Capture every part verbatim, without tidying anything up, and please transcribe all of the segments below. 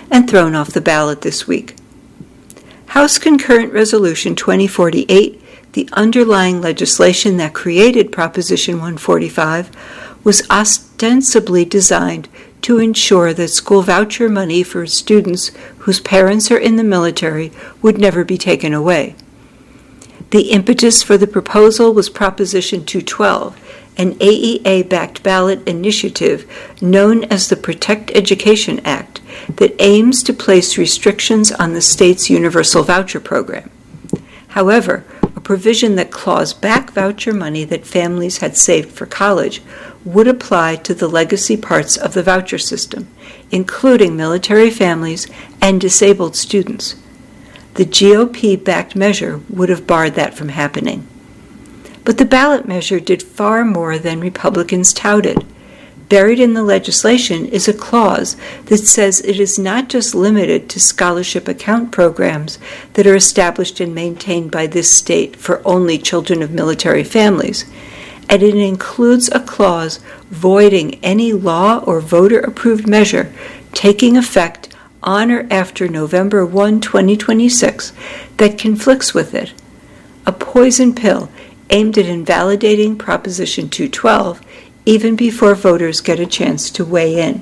and thrown off the ballot this week. House Concurrent Resolution twenty forty-eight, the underlying legislation that created Proposition one forty-five, was ostensibly designed to ensure that school voucher money for students whose parents are in the military would never be taken away. The impetus for the proposal was Proposition two twelve, an A E A-backed ballot initiative known as the Protect Education Act that aims to place restrictions on the state's universal voucher program. However, a provision that claws back voucher money that families had saved for college would apply to the legacy parts of the voucher system, including military families and disabled students. The G O P-backed measure would have barred that from happening. But the ballot measure did far more than Republicans touted. Buried in the legislation is a clause that says it is not just limited to scholarship account programs that are established and maintained by this state for only children of military families, and it includes a clause voiding any law or voter-approved measure taking effect on or after November first, twenty twenty-six that conflicts with it, a poison pill aimed at invalidating Proposition two twelve even before voters get a chance to weigh in.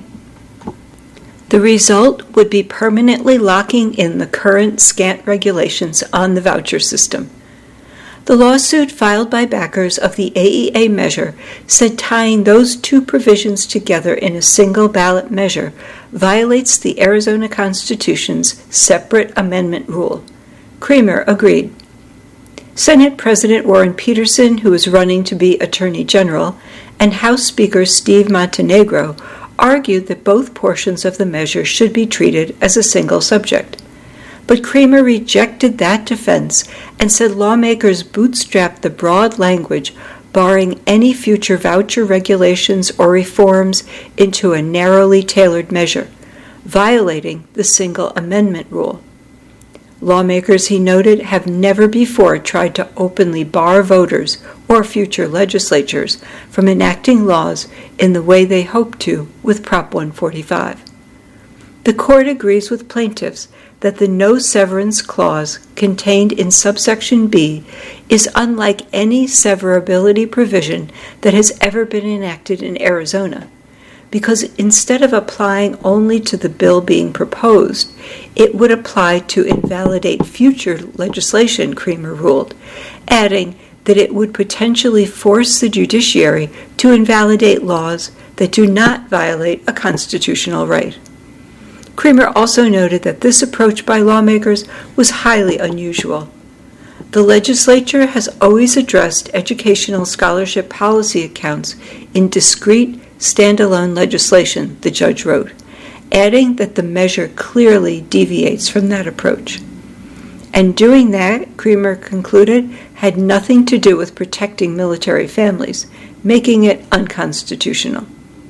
The result would be permanently locking in the current scant regulations on the voucher system. The lawsuit filed by backers of the A E A measure said tying those two provisions together in a single ballot measure violates the Arizona Constitution's separate amendment rule. Creamer agreed. Senate President Warren Peterson, who is running to be Attorney General, and House Speaker Steve Montenegro argued that both portions of the measure should be treated as a single subject. But Creamer rejected that defense and said lawmakers bootstrapped the broad language barring any future voucher regulations or reforms into a narrowly tailored measure, violating the single amendment rule. Lawmakers, he noted, have never before tried to openly bar voters or future legislatures from enacting laws in the way they hope to with Prop one forty-five. The court agrees with plaintiffs that the no severance clause contained in subsection B is unlike any severability provision that has ever been enacted in Arizona, because instead of applying only to the bill being proposed, it would apply to invalidate future legislation, Creamer ruled, adding that it would potentially force the judiciary to invalidate laws that do not violate a constitutional right. Creamer also noted that this approach by lawmakers was highly unusual. The legislature has always addressed educational scholarship policy accounts in discrete, standalone legislation, the judge wrote, adding that the measure clearly deviates from that approach. And doing that, Creamer concluded, had nothing to do with protecting military families, making it unconstitutional.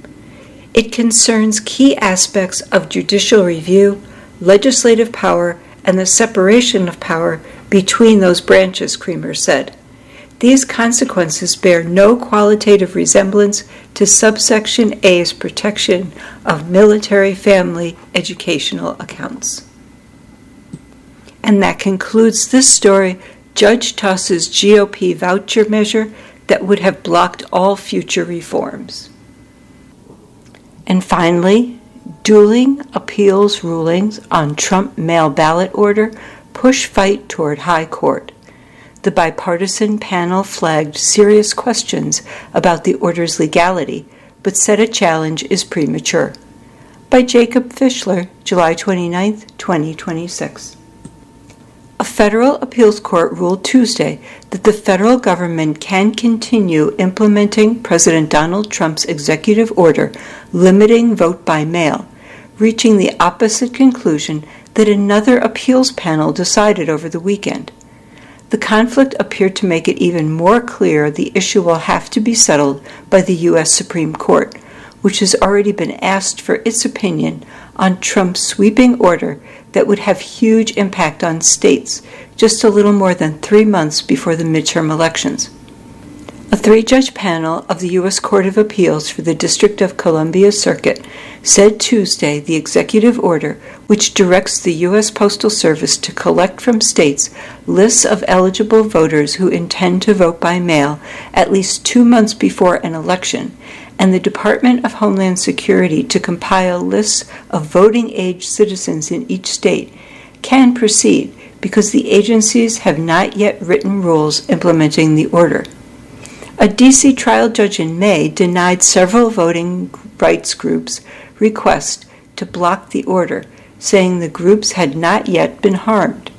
It concerns key aspects of judicial review, legislative power, and the separation of power between those branches, Creamer said. These consequences bear no qualitative resemblance to subsection A's protection of military family educational accounts. And that concludes this story, Judge Tuss's G O P voucher measure that would have blocked all future reforms. And finally, dueling appeals rulings on Trump mail ballot order push fight toward high court. The bipartisan panel flagged serious questions about the order's legality, but said a challenge is premature. By Jacob Fischler, July twenty-ninth, twenty twenty-six. A federal appeals court ruled Tuesday that the federal government can continue implementing President Donald Trump's executive order limiting vote by mail, reaching the opposite conclusion that another appeals panel decided over the weekend. The conflict appeared to make it even more clear the issue will have to be settled by the U S Supreme Court, which has already been asked for its opinion on Trump's sweeping order that would have huge impact on states just a little more than three months before the midterm elections. A three-judge panel of the U S Court of Appeals for the District of Columbia Circuit said Tuesday the executive order, which directs the U S Postal Service to collect from states lists of eligible voters who intend to vote by mail at least two months before an election, and the Department of Homeland Security to compile lists of voting-age citizens in each state, can proceed because the agencies have not yet written rules implementing the order. A D C trial judge in May denied several voting rights groups' requests to block the order, saying the groups had not yet been harmed.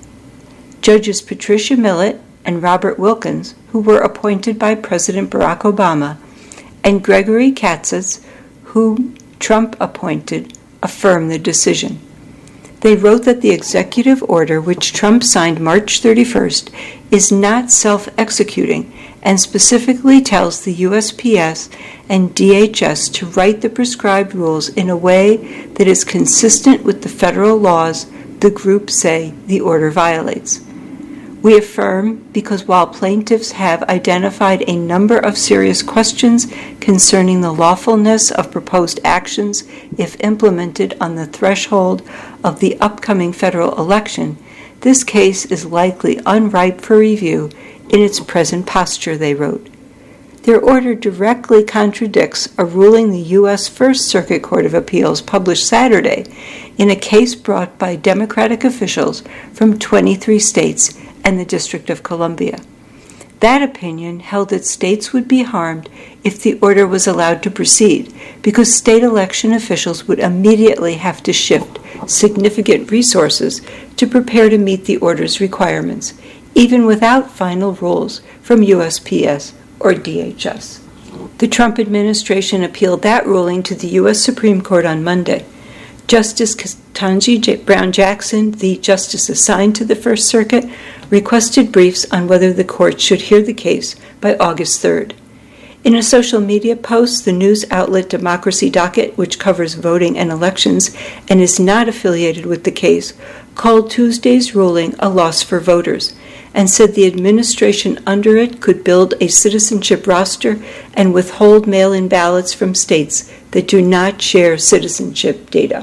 Judges Patricia Millett and Robert Wilkins, who were appointed by President Barack Obama, and Gregory Katsas, whom Trump appointed, affirmed the decision. They wrote that the executive order, which Trump signed March thirty-first, is not self-executing and specifically tells the U S P S and D H S to write the prescribed rules in a way that is consistent with the federal laws the groups say the order violates. We affirm because while plaintiffs have identified a number of serious questions concerning the lawfulness of proposed actions if implemented on the threshold of the upcoming federal election, this case is likely unripe for review in its present posture, they wrote. Their order directly contradicts a ruling the U S First Circuit Court of Appeals published Saturday in a case brought by Democratic officials from twenty-three states and the District of Columbia. That opinion held that states would be harmed if the order was allowed to proceed, because state election officials would immediately have to shift significant resources to prepare to meet the order's requirements, even without final rules from U S P S or D H S. The Trump administration appealed that ruling to the U S Supreme Court on Monday. Justice Ketanji Brown Jackson, the justice assigned to the First Circuit, requested briefs on whether the court should hear the case by August third. In a social media post, the news outlet Democracy Docket, which covers voting and elections and is not affiliated with the case, called Tuesday's ruling a loss for voters and said the administration under it could build a citizenship roster and withhold mail-in ballots from states that do not share citizenship data.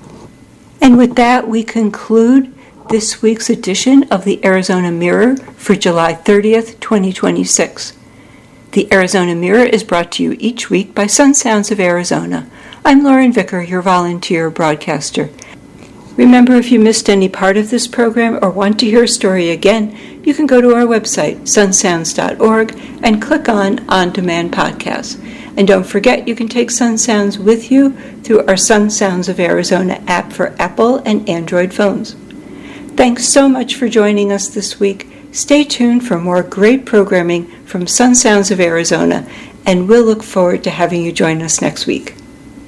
And with that, we conclude this week's edition of the Arizona Mirror for July thirtieth, twenty twenty-six. The Arizona Mirror is brought to you each week by Sun Sounds of Arizona. I'm Lauren Vicker, your volunteer broadcaster. Remember, if you missed any part of this program or want to hear a story again, you can go to our website, sun sounds dot org, and click on On Demand Podcasts. And don't forget, you can take Sun Sounds with you through our Sun Sounds of Arizona app for Apple and Android phones. Thanks so much for joining us this week. Stay tuned for more great programming from Sun Sounds of Arizona, and we'll look forward to having you join us next week.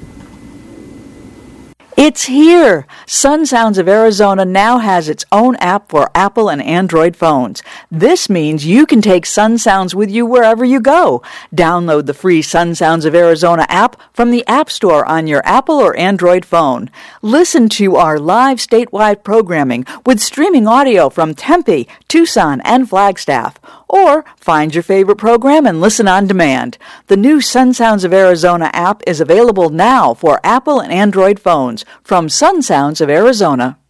It's here! Sun Sounds of Arizona now has its own app for Apple and Android phones. This means you can take Sun Sounds with you wherever you go. Download the free Sun Sounds of Arizona app from the App Store on your Apple or Android phone. Listen to our live statewide programming with streaming audio from Tempe, Tucson, and Flagstaff. Or find your favorite program and listen on demand. The new Sun Sounds of Arizona app is available now for Apple and Android phones from Sun Sounds of Arizona.